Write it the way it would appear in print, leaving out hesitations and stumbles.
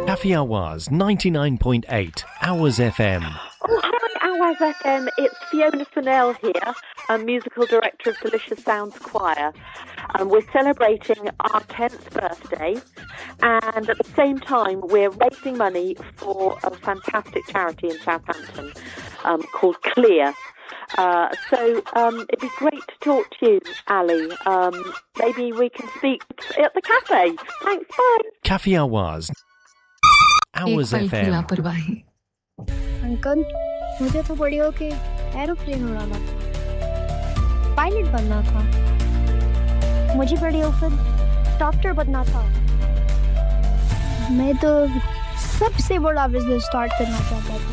Cafe Awaz 99.8 Hours FM. Oh, hi, Hours FM. It's Fiona Fennell here, a musical director of Delicious Sounds Choir. We're celebrating our 10th birthday, and at the same time, we're raising money for a fantastic charity in Southampton called Clear. It'd be great to talk to you, Ali. Maybe we can speak at the cafe. Thanks, bye. Cafe Awaz Hours FM. लापरवाही। Uncle, मुझे तो बड़ी होके aeroplane उड़ाना था, pilot बनना था। मुझे बड़ी होकर डॉक्टर बनना था। मैं तो सबसे बड़ा बिजनेस स्टार्ट करना चाहता था।